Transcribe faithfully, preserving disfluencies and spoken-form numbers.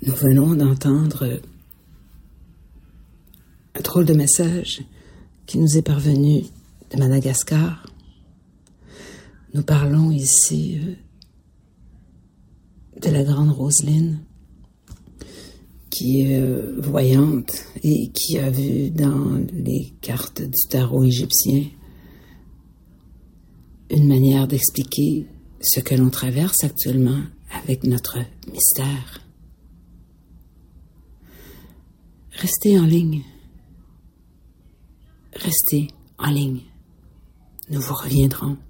Nous venons d'entendre un drôle de message qui nous est parvenu de Madagascar. Nous parlons ici de la grande Roseline, qui est euh, voyante et qui a vu dans les cartes du tarot égyptien une manière d'expliquer ce que l'on traverse actuellement avec notre mystère. Restez en ligne. Restez en ligne. Nous vous reviendrons.